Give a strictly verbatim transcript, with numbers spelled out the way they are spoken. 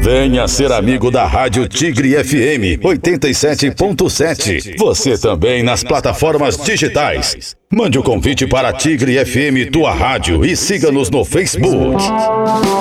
Venha ser amigo da Rádio Tigre F M oitenta e sete ponto sete. Você também nas plataformas digitais. Mande o convite para a Tigre F M, tua rádio, e siga-nos no Facebook.